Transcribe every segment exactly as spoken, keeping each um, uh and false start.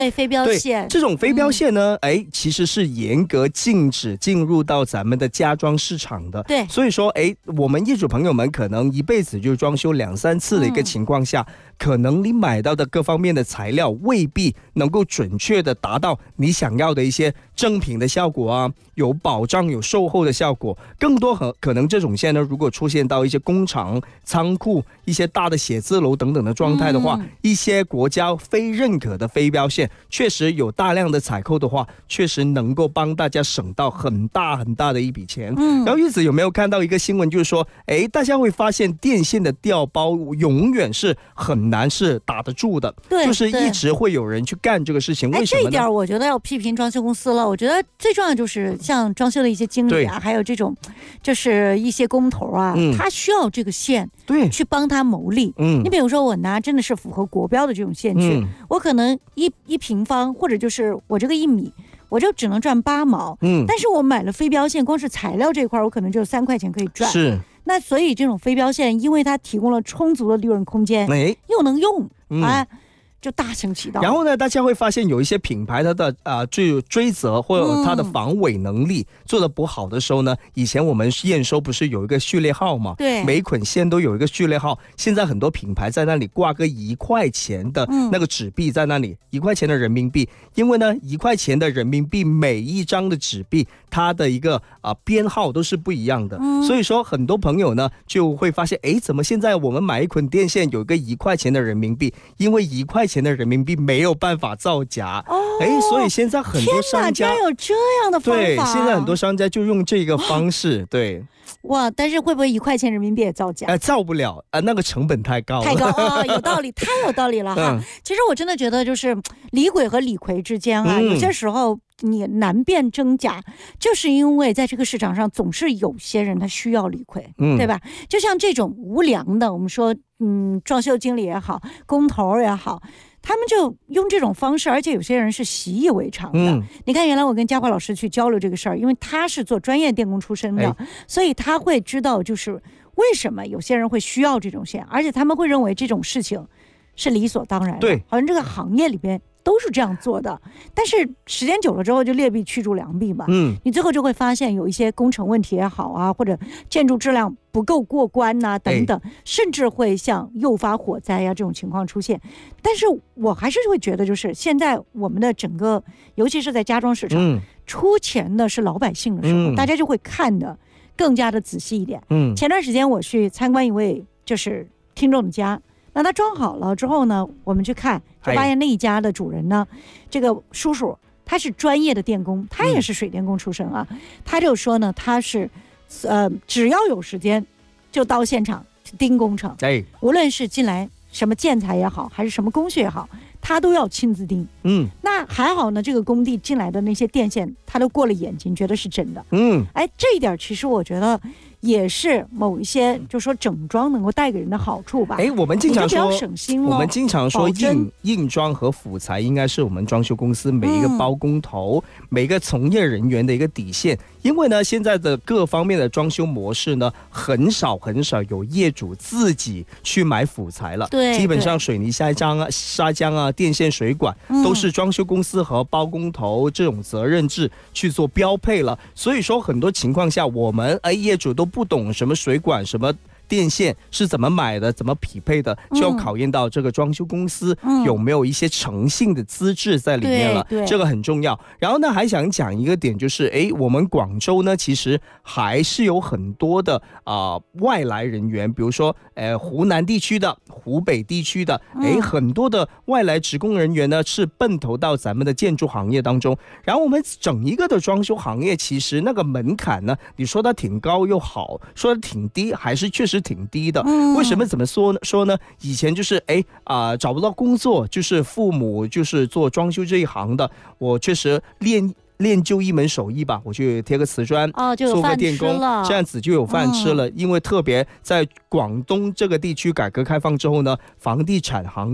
对，非标线， 这种非标线呢，哎、嗯，其实是严格禁止进入到咱们的家装市场的。 对， 所以说，哎，我们业主朋友们可能一辈子就装修两三次的一个情况下，嗯、可能你买到的各方面的材料未必能够准确的达到你想要的一些正品的效果啊，有保障、有售后的效果。更多可可能这种线呢，如果出现到一些工厂、仓库、一些大的写字楼等等的状态的话，嗯、一些国家非认可的非标线。确实有大量的采购的话，确实能够帮大家省到很大很大的一笔钱。嗯，然后玉子有没有看到一个新闻，就是说，哎，大家会发现电线的调包永远是很难是打得住的， 对， 就是一直会有人去干这个事情。为什么呢？ 这一点我觉得要批评装修公司了。我觉得最重要就是像装修的一些经理啊，还有这种就是一些工头啊，嗯、他需要这个线对去帮他牟利。嗯，你比如说我拿真的是符合国标的这种线去，嗯、我可能一一平方或者就是我这个一米，我就只能赚八毛。嗯，但是我买了非标线，光是材料这块我可能就三块钱可以赚。 是， 那所以这种非标线，因为它提供了充足的利润空间， 哎、 又能用， 嗯、 哎。就大行其道。 然后呢，大家会发现有一些品牌它的啊、呃、追追责或者它的防伪能力做得不好的时候呢，嗯、以前我们验收不是有一个序列号吗？ 对， 每捆线都有一个序列号。现在很多品牌在那里挂个一块钱的那个纸币在那里，一、嗯、块钱的人民币，因为呢一块钱的人民币每一张的纸币它的一个啊、呃、编号都是不一样的，嗯、所以说很多朋友呢就会发现，哎，怎么现在我们买一捆电线有一个一块钱的人民币，因为一块钱的人民币没有办法造假， 哦， 哎，所以现在很多商家天哪，竟然有这样的方法， 对，现在很多商家就用这个方式，对。 哇，但是会不会一块钱人民币也造假？ 呃，造不了，呃，那个成本太高了， 太高啊、哦，有道理，太有道理了哈。嗯、其实我真的觉得，就是李鬼和李逵之间啊，嗯、有些时候你难辨真假，就是因为在这个市场上总是有些人他需要李逵，嗯、对吧？就像这种无良的，我们说，嗯，装修经理也好，工头也好。他们就用这种方式，而且有些人是习以为常的。嗯、你看，原来我跟佳慧老师去交流这个事儿，因为他是做专业电工出身的，哎、所以他会知道，就是为什么有些人会需要这种线，而且他们会认为这种事情是理所当然的。 对， 好像这个行业里边都是这样做的。但是时间久了之后，就劣币驱逐良币嘛。嗯，你最后就会发现有一些工程问题也好啊，或者建筑质量不够过关呐、啊，等等，哎、甚至会像诱发火灾呀、啊、这种情况出现。但是我还是会觉得，就是现在我们的整个，尤其是在家装市场，嗯、出钱的是老百姓的时候，嗯、大家就会看得更加的仔细一点。嗯，前段时间我去参观一位就是听众的家，那他装好了之后呢，我们去看，就发现那一家的主人呢，哎、这个叔叔他是专业的电工，他也是水电工出身啊，嗯、他就说呢，他是。呃，只要有时间，就到现场盯工程。哎，无论是进来什么建材也好，还是什么工序也好，他都要亲自盯。嗯，那还好呢，这个工地进来的那些电线，他都过了眼睛，觉得是真的。嗯，哎，这一点其实我觉得也是某一些，就说整装能够带给人的好处吧。 哎，我们经常说， 省心了， 我们经常说硬硬装和辅材应该是我们装修公司每一个包工头、嗯、每个从业人员的一个底线。因为呢，现在的各方面的装修模式呢，很少很少有业主自己去买辅材了。 对， 基本上水泥砂浆啊、砂浆啊、电线水管、嗯、都是装修公司和包工头这种责任制去做标配了。所以说，很多情况下，我们哎业主都不懂什么水管什么。电线是怎么买的，怎么匹配的，就要考验到这个装修公司有没有一些诚信的资质在里面了，嗯、这个很重要。然后呢，还想讲一个点，就是哎，我们广州呢，其实还是有很多的啊、呃、外来人员，比如说呃湖南地区的、湖北地区的，哎、嗯，很多的外来职工人员呢是奔投到咱们的建筑行业当中。然后我们整一个的装修行业，其实那个门槛呢，你说它挺高又好，说它挺低，还是确实挺低的。嗯、为什么怎么说呢？说呢？以前就是哎啊、呃、找不到工作，就是父母就是做装修这一行的，我确实练。练就一门手艺吧，我去贴个瓷砖， 哦，就有做个电工，这样子就有饭吃了。 嗯、 因为特别在广东这个地区改革开放之后呢，房地产行业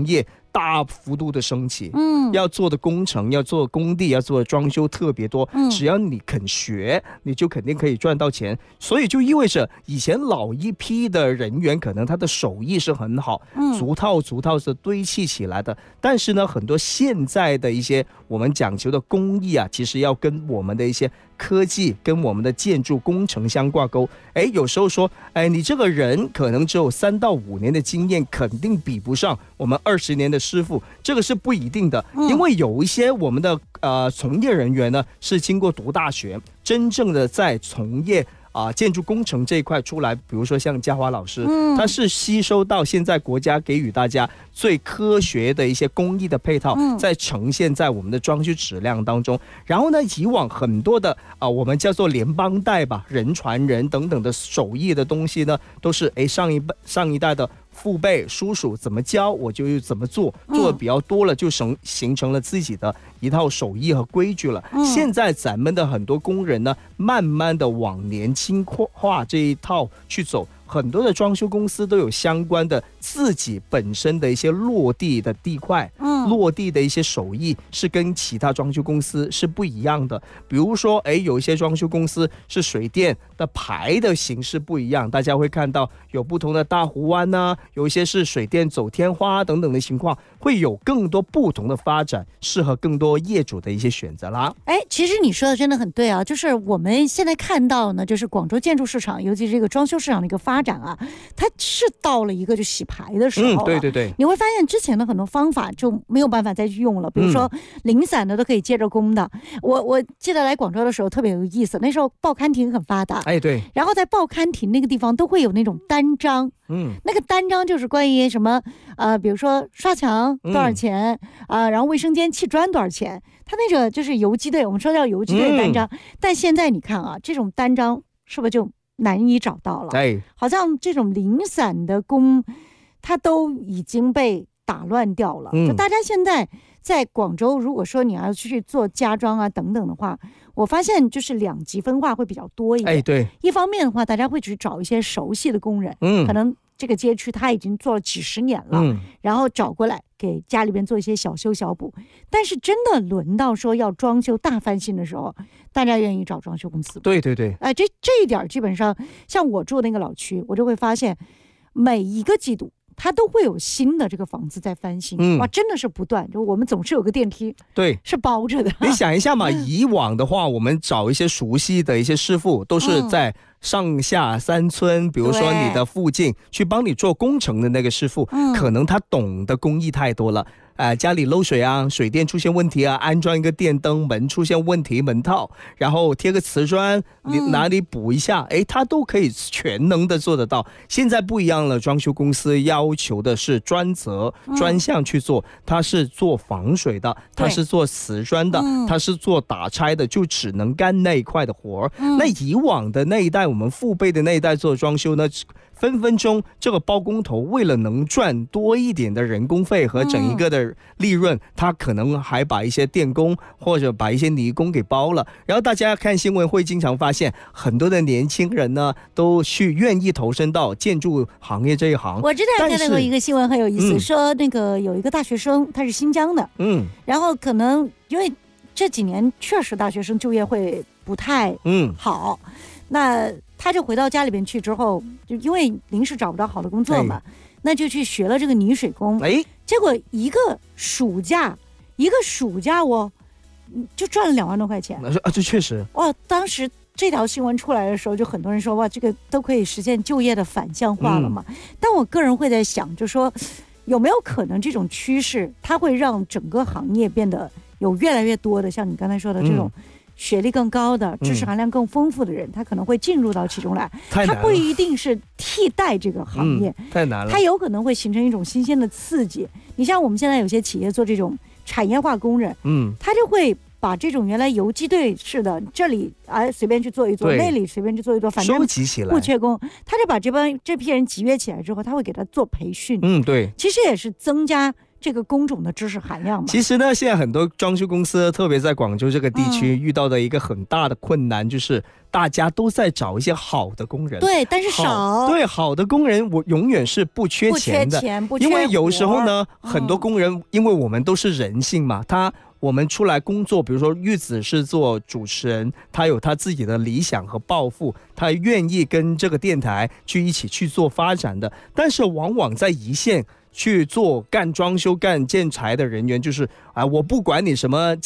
大幅度的升级，嗯，要做的工程、要做的工地、要做的装修特别多，嗯，只要你肯学，你就肯定可以赚到钱。所以就意味着以前老一批的人员可能他的手艺是很好，嗯，逐套逐套是堆砌起来的。但是呢，很多现在的一些我们讲究的工艺啊，其实要跟我们的一些科技、跟我们的建筑工程相挂钩。哎，有时候说，哎，你这个人可能只有三到五年的经验，肯定比不上我们二十年的师傅，这个是不一定的，因为有一些我们的呃从业人员呢是经过读大学，真正的在从业啊、呃、建筑工程这一块出来，比如说像嘉华老师，嗯，他是吸收到现在国家给予大家最科学的一些工艺的配套，嗯，在呈现在我们的装修质量当中。然后呢，以往很多的啊、呃、我们叫做联邦代吧、人传人等等的手艺的东西呢，都是哎上一上一代的父辈叔叔怎么教我就怎么做，做的比较多了就形形成了自己的一套手艺和规矩了、嗯、现在咱们的很多工人呢慢慢的往年轻化这一套去走，很多的装修公司都有相关的自己本身的一些落地的地块、嗯、落地的一些手艺是跟其他装修公司是不一样的。比如说哎，有一些装修公司是水电的排的形式不一样，大家会看到有不同的大湖湾啊，有一些是水电走天花等等的情况，会有更多不同的发展，适合更多业主的一些选择啦。 哎，其实你说的真的很对啊，就是我们现在看到呢，就是广州建筑市场，尤其是这个装修市场的一个发展啊，它是到了一个就洗牌的时候了、嗯、 对对对， 你会发现之前的很多方法就没有办法再去用了，比如说零散的都可以接着工的。我我记得来广州的时候特别有意思，那时候报刊亭很发达， 哎对， 然后在报刊亭那个地方都会有那种单张，嗯，那个单张就是关于什么呃，比如说刷墙多少钱啊、嗯呃，然后卫生间砌砖多少钱，它那个就是游击队，我们说叫游击队单张、嗯、但现在你看啊，这种单张是不是就难以找到了？ 哎， 好像这种零散的工它都已经被打乱掉了、嗯、就大家现在在广州如果说你要去做家装啊等等的话，我发现就是两极分化会比较多一点。 哎，对， 一方面的话大家会去找一些熟悉的工人，嗯，可能这个街区他已经做了几十年了、嗯、然后找过来给家里边做一些小修小补。但是真的轮到说要装修大翻新的时候，大家愿意找装修公司。 对对对， 哎、呃，这这一点基本上像我住那个老区，我就会发现每一个季度它都会有新的这个房子在翻新、嗯、哇，真的是不断，就我们总是有个电梯， 对， 是包着的。 你想一下嘛，以往的话我们找一些熟悉的一些师傅都是在上下三村，比如说你的附近去帮你做工程的那个师傅、嗯、可能他懂的工艺太多了，呃，家里漏水啊，水电出现问题啊，安装一个电灯，门出现问题，门套，然后贴个瓷砖，你哪里补一下，哎、嗯，他都可以全能的做得到。现在不一样了，装修公司要求的是专责、嗯、专项去做，他是做防水的，他是做瓷砖的，他是做打拆的，就只能干那一块的活、嗯、那以往的那一代，我们父辈的那一代做装修呢，分分钟这个包工头为了能赚多一点的人工费和整一个的利润、嗯、他可能还把一些电工或者把一些泥工给包了。然后大家看新闻会经常发现很多的年轻人呢都去愿意投身到建筑行业这一行。 我之前看到过一个新闻很有意思、嗯、说那个有一个大学生，他是新疆的，嗯，然后可能因为这几年确实大学生就业会不太好、嗯、那他就回到家里边去之后，就因为临时找不到好的工作嘛、哎、那就去学了这个泥水工。哎，结果一个暑假一个暑假哦就赚了两万多块钱啊，这确实哇！当时这条新闻出来的时候，就很多人说哇，这个都可以实现就业的反向化了嘛、嗯、但我个人会在想，就说有没有可能这种趋势它会让整个行业变得有越来越多的像你刚才说的这种、嗯学历更高的、知识含量更丰富的人、嗯、他可能会进入到其中来，他不一定是替代这个行业、 嗯、太难了， 他有可能会形成一种新鲜的刺激。你像我们现在有些企业做这种产业化工人，嗯，他就会把这种原来游击队式的这里哎随便去做一做，那里随便去做一做，反正收集起来不缺工，他就把这帮这批人集约起来之后，他会给他做培训， 嗯，对， 其实也是增加这个工种的知识含量嘛。 其实呢，现在很多装修公司，特别在广州这个地区，嗯、遇到的一个很大的困难就是。大家都在找一些好的工人， 对，但是少。 对，好的工人我永远是不缺钱的， 不缺钱，不缺因为有时候呢， 嗯、 很多工人，因为我们都是人性嘛，他我们出来工作，比如说玉子是做主持人，他有他自己的理想和抱负，他愿意跟这个电台去一起去做发展的，但是往往在一线去做干装修、干建材的人员，就是啊，我不管你什么